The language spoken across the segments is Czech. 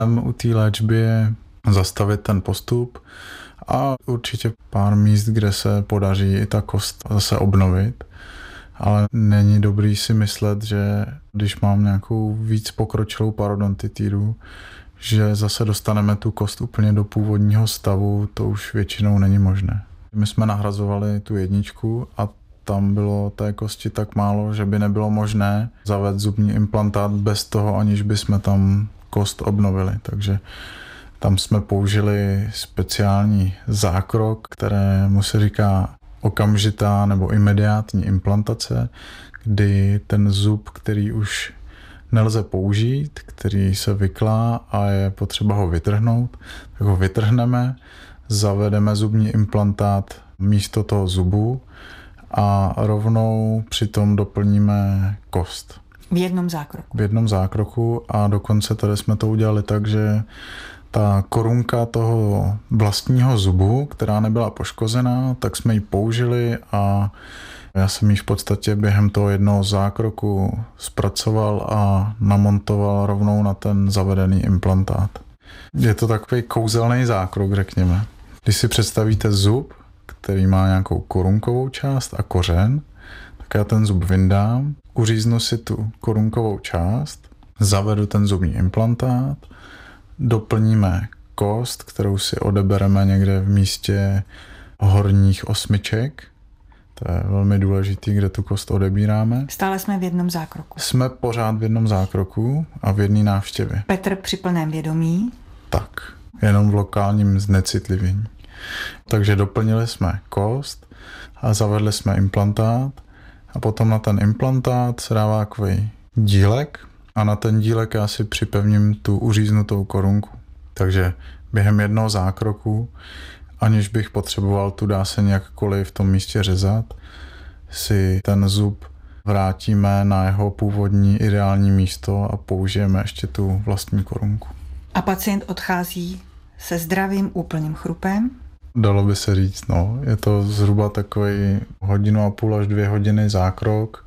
U té léčby je zastavit ten postup a určitě pár míst, kde se podaří i ta kost zase obnovit. Ale není dobrý si myslet, že když mám nějakou víc pokročilou parodontitidu, že zase dostaneme tu kost úplně do původního stavu, to už většinou není možné. My jsme nahrazovali tu jedničku a tam bylo té kosti tak málo, že by nebylo možné zavést zubní implantát bez toho, aniž bychom tam kost obnovili. Takže tam jsme použili speciální zákrok, kterému se říká okamžitá nebo imediátní implantace, kdy ten zub, který už nelze použít, který se vyklá a je potřeba ho vytrhnout, tak ho vytrhneme, zavedeme zubní implantát místo toho zubu a rovnou přitom doplníme kost. V jednom zákroku. V jednom zákroku a dokonce tady jsme to udělali tak, že ta korunka toho vlastního zubu, která nebyla poškozená, tak jsme ji použili a já jsem ji v podstatě během toho jednoho zákroku zpracoval a namontoval rovnou na ten zavedený implantát. Je to takový kouzelný zákrok, řekněme. Když si představíte zub, který má nějakou korunkovou část a kořen, tak já ten zub vyndám, uříznu si tu korunkovou část, zavedu ten zubní implantát, doplníme kost, kterou si odebereme někde v místě horních osmiček. To je velmi důležitý, kde tu kost odebíráme. Stále jsme v jednom zákroku. Jsme pořád v jednom zákroku a v jedné návštěvě. Petr při plném vědomí. Tak, jenom v lokálním znecitlivění. Takže doplnili jsme kost a zavedli jsme implantát a potom na ten implantát se dává takový dílek a na ten dílek já si připevním tu uříznutou korunku. Takže během jednoho zákroku, aniž bych potřeboval tu dáseň jakkoliv v tom místě řezat, si ten zub vrátíme na jeho původní ideální místo a použijeme ještě tu vlastní korunku. A pacient odchází se zdravým úplným chrupem? Dalo by se říct, no. Je to zhruba takový 1,5 až 2 hodiny zákrok,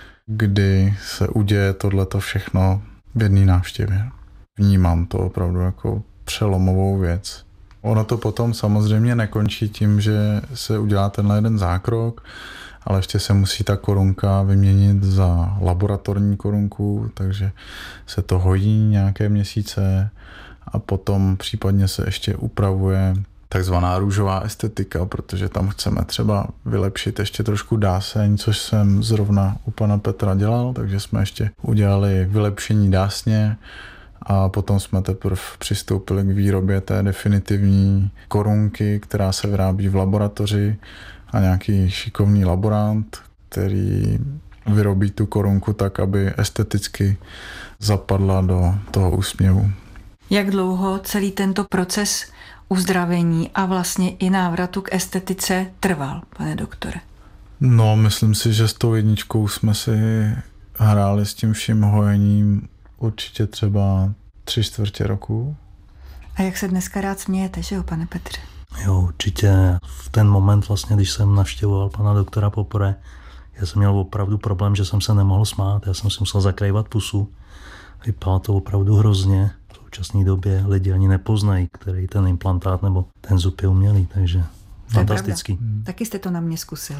kdy se uděje tohleto všechno v jedné návštěvě. Vnímám to opravdu jako přelomovou věc. Ono to potom samozřejmě nekončí tím, že se udělá tenhle jeden zákrok, ale ještě se musí ta korunka vyměnit za laboratorní korunku, takže se to hojí nějaké měsíce a potom případně se ještě upravuje takzvaná růžová estetika, protože tam chceme třeba vylepšit ještě trošku dáseň, což jsem zrovna u pana Petra dělal, takže jsme ještě udělali vylepšení dásně a potom jsme teprve přistoupili k výrobě té definitivní korunky, která se vyrábí v laboratoři a nějaký šikovný laborant, který vyrobí tu korunku tak, aby esteticky zapadla do toho úsměvu. Jak dlouho celý tento proces uzdravení a vlastně i návratu k estetice trval, pane doktore? No, myslím si, že s tou jedničkou jsme si hráli s tím vším hojením určitě třeba 3/4 roku. A jak se dneska rád smějete, že jo, pane Petře? Jo, určitě. V ten moment vlastně, když jsem navštěvoval pana doktora poprvé, já jsem měl opravdu problém, že jsem se nemohl smát. Já jsem si musel zakrývat pusu. Vypadalo to opravdu hrozně. V současné době lidi ani nepoznají, který ten implantát nebo ten zub je umělý, takže fantastický. Taky jste to na mě zkusil.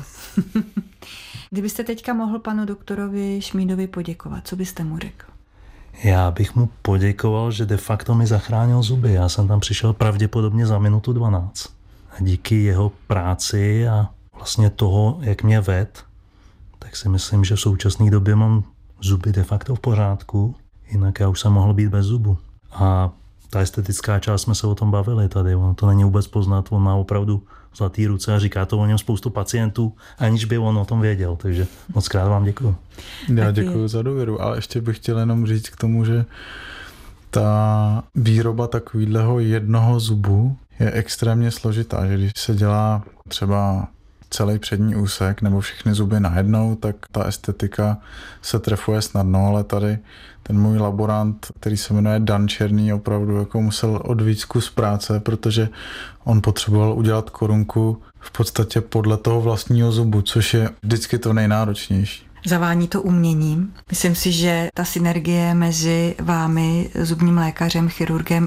Kdybyste teďka mohl panu doktorovi Šmídovi poděkovat, co byste mu řekl? Já bych mu poděkoval, že de facto mi zachránil zuby. Já jsem tam přišel pravděpodobně za 1:12. A díky jeho práci a vlastně toho, jak mě ved, tak si myslím, že v současné době mám zuby de facto v pořádku. Jinak já už jsem mohl být bez zubu. A ta estetická část, jsme se o tom bavili tady. Ono to není vůbec poznat. On má opravdu zlatý ruce a říká to o něm spoustu pacientů, aniž by on o tom věděl. Takže moc krát vám děkuju. Já děkuju za důvěru, ale ještě bych chtěl jenom říct k tomu, že ta výroba takového jednoho zubu je extrémně složitá, že když se dělá třeba celý přední úsek nebo všechny zuby najednou, tak ta estetika se trefuje snadno, ale tady ten můj laborant, který se jmenuje Dan Černý, opravdu jako musel odvíct kus práce, protože on potřeboval udělat korunku v podstatě podle toho vlastního zubu, což je vždycky to nejnáročnější. Zavání to uměním. Myslím si, že ta synergie mezi vámi, zubním lékařem, chirurgem